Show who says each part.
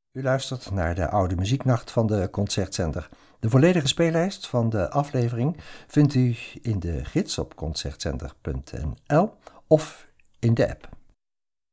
Speaker 1: U luistert naar de Oude Muzieknacht van de Concertzender. De volledige speellijst van de aflevering vindt u in de gids op concertzender.nl of in de app.